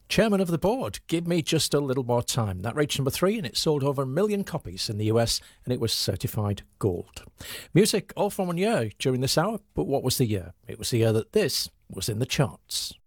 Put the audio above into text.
Chairman of the board, Give Me Just a Little More Time. That reached number 3 and it sold over 1 million copies in the US and it was certified gold. Music all from one year during this hour, but what was the year? It was the year that this was in the charts.